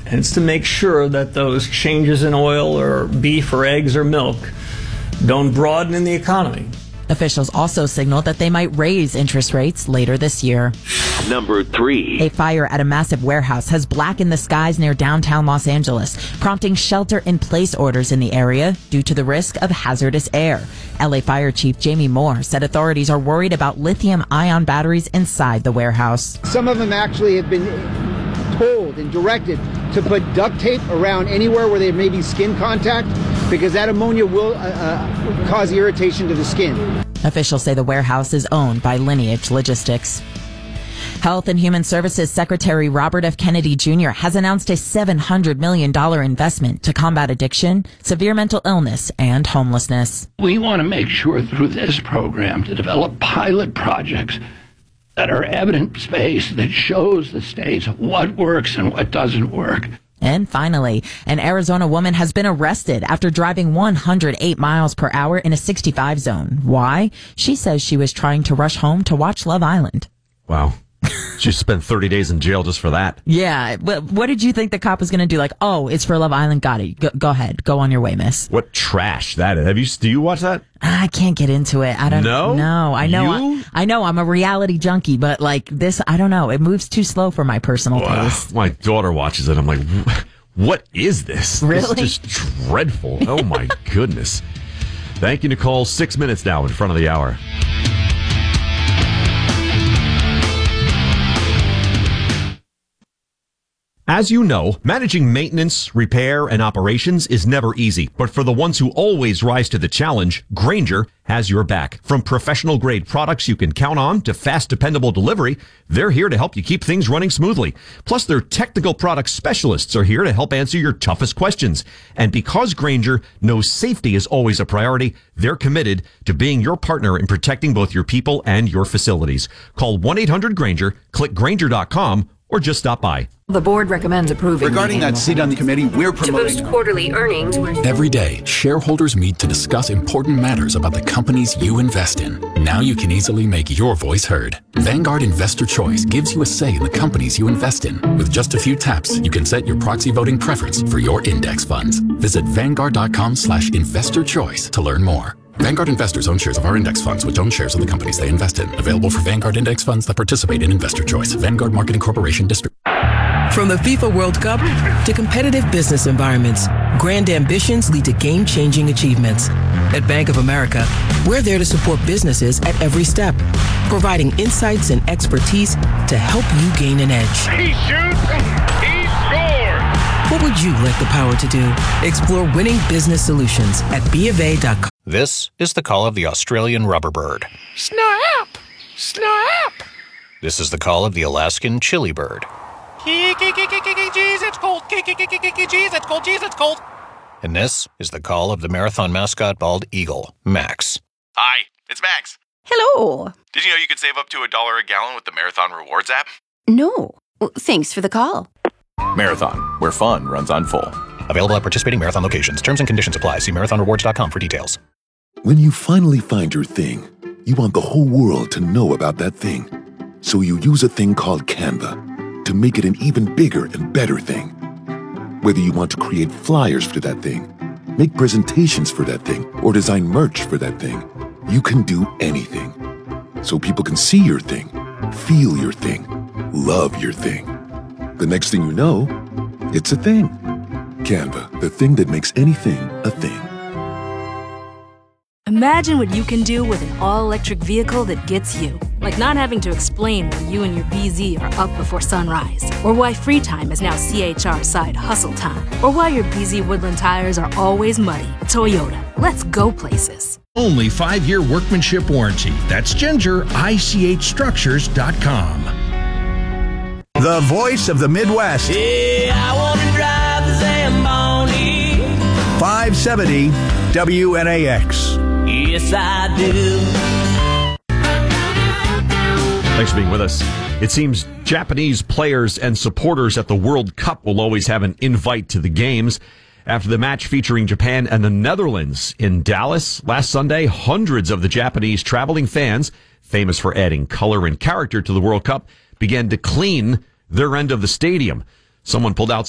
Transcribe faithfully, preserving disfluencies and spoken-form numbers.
And it's to make sure that those changes in oil or beef or eggs or milk don't broaden in the economy. Officials also signaled that they might raise interest rates later this year. Number three. A fire at a massive warehouse has blackened the skies near downtown Los Angeles, prompting shelter-in-place orders in the area due to the risk of hazardous air. L A Fire Chief Jamie Moore said authorities are worried about lithium-ion batteries inside the warehouse. Some of them actually have been told and directed to put duct tape around anywhere where there may be skin contact, because that ammonia will uh, uh, cause irritation to the skin. Officials say the warehouse is owned by Lineage Logistics. Health and Human Services Secretary Robert F. Kennedy Junior has announced a seven hundred million dollars investment to combat addiction, severe mental illness, and homelessness. We want to make sure through this program to develop pilot projects that are evidence-based, that shows the states what works and what doesn't work. And finally, an Arizona woman has been arrested after driving one hundred eight miles per hour in a sixty-five zone. Why? She says she was trying to rush home to watch Love Island. Wow. She spent thirty days in jail just for that. Yeah. What did you think the cop was going to do? Like, oh, it's for Love Island. Got it. Go, go ahead. Go on your way, miss. What trash that is. Have you, do you watch that? I can't get into it. I don't know. No? No, I know. You? I, I know I'm a reality junkie, but like this, I don't know. It moves too slow for my personal Wow. taste. My daughter watches it. I'm like, what is this? Really? This is just dreadful. Oh, my goodness. Thank you, Nicole. Six minutes now in front of the hour. As you know, managing maintenance, repair, and operations is never easy. But for the ones who always rise to the challenge, Grainger has your back. From professional-grade products you can count on to fast, dependable delivery, they're here to help you keep things running smoothly. Plus, their technical product specialists are here to help answer your toughest questions. And because Grainger knows safety is always a priority, they're committed to being your partner in protecting both your people and your facilities. Call one eight hundred Grainger, click Grainger dot com, or just stop by. The board recommends approving. Regarding that seat on the committee, we're promoting... To boost quarterly earnings. Every day, shareholders meet to discuss important matters about the companies you invest in. Now you can easily make your voice heard. Vanguard Investor Choice gives you a say in the companies you invest in. With just a few taps, you can set your proxy voting preference for your index funds. Visit vanguard dot com slash investor choice to learn more. Vanguard investors own shares of our index funds, which own shares of the companies they invest in. Available for Vanguard index funds that participate in Investor Choice. Vanguard Marketing Corporation District. From the FIFA World Cup to competitive business environments, grand ambitions lead to game-changing achievements. At Bank of America, we're there to support businesses at every step, providing insights and expertise to help you gain an edge. He shoots, he scores! What would you like the power to do? Explore winning business solutions at b of a dot com. This is the call of the Australian rubberbird. Snap! Snap! This is the call of the Alaskan chili bird. Jeez, it's cold. Jeez, it's cold. Jeez, it's cold. And this is the call of the marathon mascot bald eagle, Max. Hi, it's Max. Hello. Did you know you can save up to a dollar a gallon with the Marathon Rewards app? No. Well, thanks for the call. Marathon, where fun runs on full. Available at participating Marathon locations. Terms and conditions apply. See marathon rewards dot com for details. When you finally find your thing, you want the whole world to know about that thing. So you use a thing called Canva to make it an even bigger and better thing. Whether you want to create flyers for that thing, make presentations for that thing, or design merch for that thing, you can do anything. So people can see your thing, feel your thing, love your thing. The next thing you know, it's a thing. Canva, the thing that makes anything a thing. Imagine what you can do with an all-electric vehicle that gets you. Like not having to explain why you and your B Z are up before sunrise. Or why free time is now C H R side hustle time. Or why your B Z Woodland tires are always muddy. Toyota, let's go places. Only five-year workmanship warranty. That's Ginger, I C H structures dot com. The voice of the Midwest. Yeah, I want to drive the Zamboni. five seventy W N A X. Yes, I do. Thanks for being with us. It seems Japanese players and supporters at the World Cup will always have an invite to the games. After the match featuring Japan and the Netherlands in Dallas last Sunday, hundreds of the Japanese traveling fans, famous for adding color and character to the World Cup, began to clean their end of the stadium. Someone pulled out